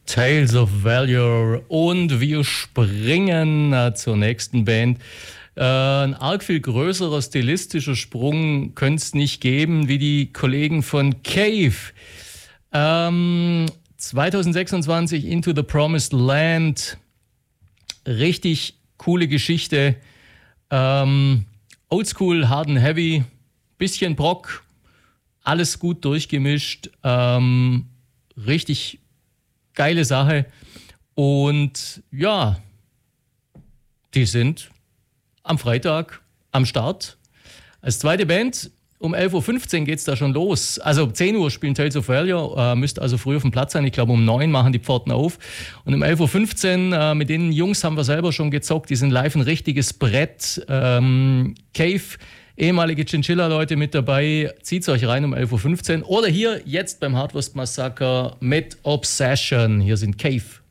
Tales of Valor. Und wir springen zur nächsten Band. Ein arg viel größerer stilistischer Sprung könnte es nicht geben wie die Kollegen von Cave. 2026 Into the Promised Land. Richtig coole Geschichte. Oldschool, hard and heavy, bisschen Brock, alles gut durchgemischt. Richtig geile Sache. Und ja, die sind am Freitag am Start. Als zweite Band, um 11.15 Uhr geht es da schon los. Also 10 Uhr spielen Tales of Valor, müsst also früh auf dem Platz sein. Ich glaube, um 9 machen die Pforten auf. Und um 11.15 Uhr, mit den Jungs haben wir selber schon gezockt. Die sind live ein richtiges Brett. Cave, ehemalige Chinchilla-Leute mit dabei. Zieht's euch rein um 11.15 Uhr. Oder hier jetzt beim Hardwurst Massaker mit Obsession. Hier sind Cave.